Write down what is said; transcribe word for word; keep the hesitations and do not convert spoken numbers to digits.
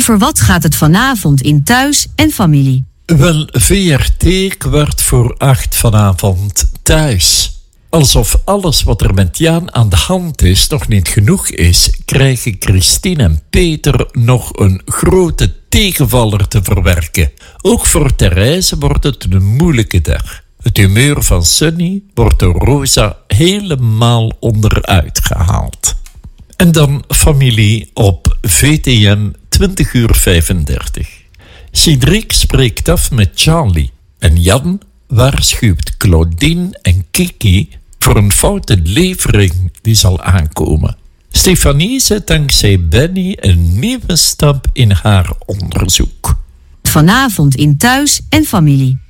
Over wat gaat het vanavond in Thuis en Familie? Wel, V R T kwart voor acht vanavond Thuis. Alsof alles wat er met Jan aan de hand is nog niet genoeg is, krijgen Christine en Peter nog een grote tegenvaller te verwerken. Ook voor Therese wordt het een moeilijke dag. Het humeur van Sunny wordt door Rosa helemaal onderuit gehaald. En dan Familie op V T M twintig uur vijfendertig. Cedric spreekt af met Charlie en Jan waarschuwt Claudine en Kiki voor een foute levering die zal aankomen. Stefanie zet dankzij Benny een nieuwe stap in haar onderzoek. Vanavond in Thuis en Familie.